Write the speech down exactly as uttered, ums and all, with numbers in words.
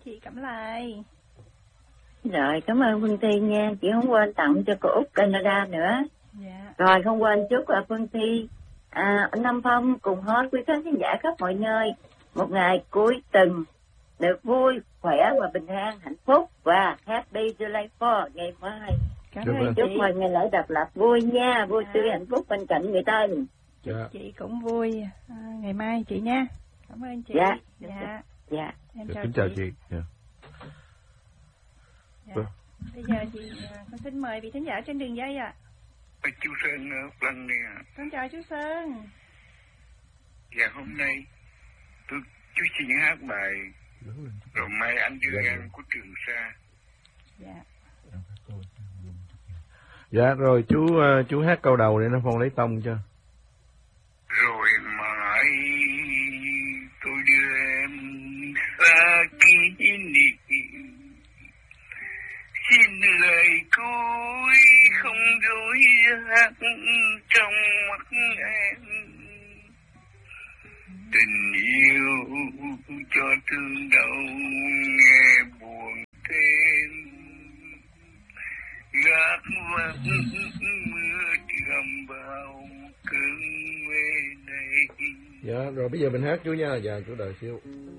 chị Cẩm Lài. Rồi, cảm ơn Phương Thi nha. Chị không quên tặng cho cô Út Canada nữa. Dạ. Rồi, không quên chúc là Phương Thi, à, anh Nam Phong cùng hết quý khán giả khắp mọi nơi một ngày cuối tuần được vui, khỏe và bình an, hạnh phúc và happy July fourth ngày mai. Cảm ơn chúc chị. mừng ngày lễ độc lập vui nha, vui tươi hạnh phúc bên cạnh người thân. Chúc dạ. chị cũng vui à, ngày mai chị nha. Cảm ơn chị. Dạ. Dạ. Dạ. Em dạ, chào kính chị. chào chị. Dạ. Dạ. Bây giờ chị con xin mời vị khán giả trên đường dây ạ. À. Chú Sơn ở Lăng nè. Con chào chú Sơn. Dạ hôm nay tôi chú xin hát bài Rồi Mai Anh Đưa Em của Trường Sa. Dạ. Dạ rồi chú uh, chú hát câu đầu để nó Phong lấy tông cho. Rồi mãi tôi đưa em xa kỷ niệm, xin lời cuối không dối gạt trong mắt em, tình yêu cho thương đau nghe buồn thêm, gác vắng mưa trầm vào cơn mê này. Dạ rồi bây giờ mình hát chú nha. Dạ chú đợi xíu.